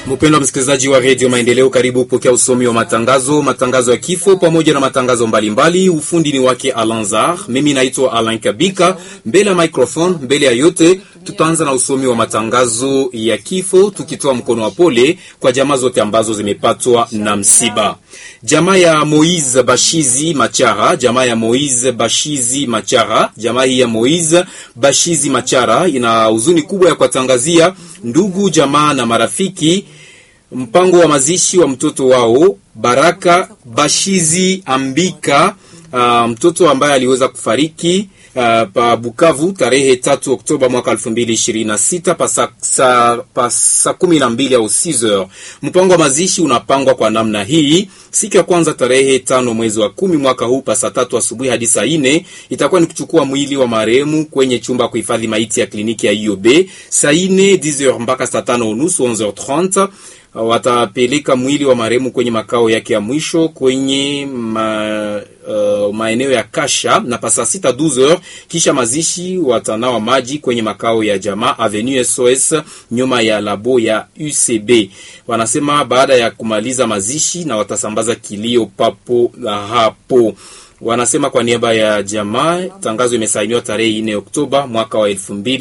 Mpendwa msikilizaji wa Radio Maendeleo, karibu kupokea usomi wa matangazo ya kifo pamoja na matangazo mbalimbali. Ufundi ni wake Alanzar, mimi naitwa Alain Kabika, mbele ya microphone. Mbele ya yote tutaanza na usomi wa matangazo ya kifo, tukitoa mkono wa pole kwa jamaa zote ambazo zimepatwa na msiba. Jamaa ya Moise Bashizi Machara, jamaa ya Moise Bashizi Machara, jamaa hii ya Moise Bashizi Machara ina huzuni kubwa ya kuwatangazia ndugu, jamaa na marafiki mpango wa mazishi wa mtoto wao Baraka Bashizi Ambika, mtoto ambaye aliweza kufariki pa Bukavu tarehe 3 Oktoba mwaka 2026 pasa 12 au 6h. Mpango wa mazishi unapangwa kwa namna hii: siku ya kwanza tarehe 5 mwezi wa 10 mwaka huu pasa 3 asubuhi hadi saa 4 itakuwa ni kuchukua mwili wa marehemu kwenye chumba kuhifadhi maiti ya kliniki ya IOB. Saa 4 10h mpaka saa 5:30 11h30 watapeleka mwili wa marehemu kwenye makao yake ya mwisho kwenye maeneo ya Kasha, na pasa 6 12h kisha mazishi watanawa maji kwenye makao ya jamaa Avenue SOS nyuma ya labo ya UCB. Wanasema baada ya kumaliza mazishi na watasambaza kilio papo la hapo. Wanasema kwa niaba ya jamaa, tangazo imesainiwa tarehe 4 Oktoba mwaka wa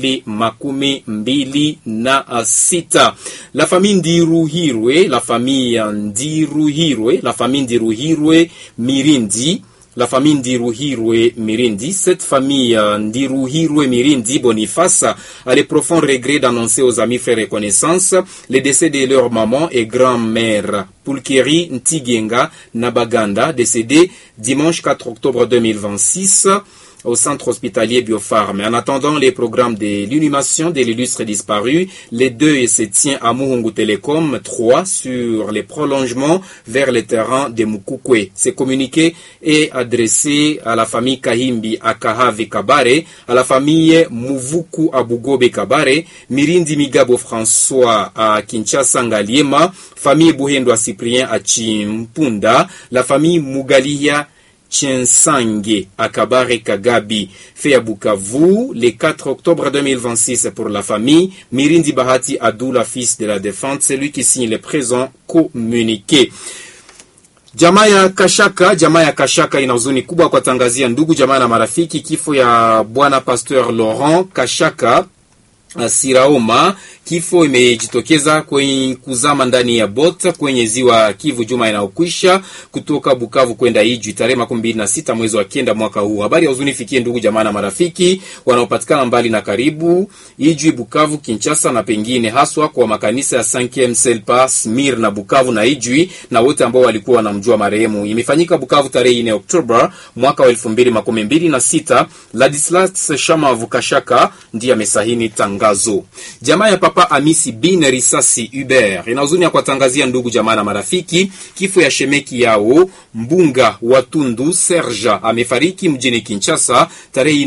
2026. La famille Ndiruhirwe, la famille Ndiruhirwe, la famille Ndiruhirwe Mirindi, la famille Ndiruhirwe Mirindi. Cette famille Ndiruhirwe Mirindi Boniface a le profond regret d'annoncer aux amis, frères et connaissances le décès de leur maman et grand-mère Pulkeri Ntigenga Nabaganda, décédée dimanche 4 octobre 2026 au centre hospitalier Biopharm. En attendant les programmes de l'inhumation de l'illustre disparu, les deuil se tient à Muhungu Telecom 3 sur les prolongements vers les terrains de Mukukwe. Ce communiqué est adressé à la famille Kahimbi Akahave Kabare, à la famille Muvuku Abugobe Kabare, Mirindi Migabo François à Kinshasa Ngaliema, famille Buhendo à Cyprien à Chimpunda, la famille Mugalia Chensange Akabare Kagabi fait à Bukavu le 4 octobre 2026 pour la famille Mirindi Bahati Adoula, fils de la défunte, celui qui signe le présent communiqué. Jamaa ya Kashaka ina huzuni kubwa kwa tangazia ndugu, jamaa na marafiki kifo ya bwana Pasteur Laurent Kashaka Siraoma. Kifo imejitokeza kwenye kuzama ndani ya bota kwenye ziwa Kivu juma inayokwisha kutoka Bukavu kwenda Ijwi tarehe 26 mwezi wa 9 mwaka huu. Habari ya huzuni fikie ndugu, jamaa na marafiki wanaopatikana mbali na karibu, Ijwi, Bukavu, Kinshasa na pengine, haswa kwa makanisa ya 5e Selpa, Smir na Bukavu na Ijwi, na wote ambao walikuwa wanamjua marehemu. Imefanyika Bukavu tarehe 4 Oktoba mwaka wa 2026. Ladislas Shamavu Kashaka ndiye amesahini tangazo. Jamaa ya Papa Amisi bin Risasi Hubert ina huzuni ya kuwatangazia ndugu, jamaa na marafiki kifo ya shemeki yao Mbunga Watundu Serge, amefariki mjini Kinshasa tarehe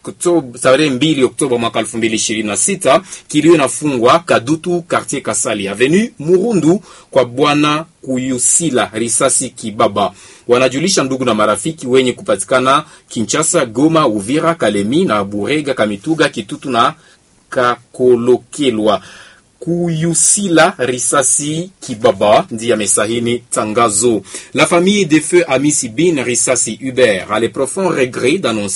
2 Oktoba mwaka 2026. Kilio nafungwa Kadutu quartier Kasali Avenue Murundu kwa bwana Kuyusila Risasi Kibaba. Wanajulisha ndugu na marafiki wenye kupatikana Kinshasa, Goma, Uvira, Kalemi na Burega, Kamituga, Kitutu na Kakolokelwa. Kuyusila Risasi Kibaba ndiye amesahini tangazo. La famille de feu Amisi bin Risasi Hubert a le profond regret d'annoncer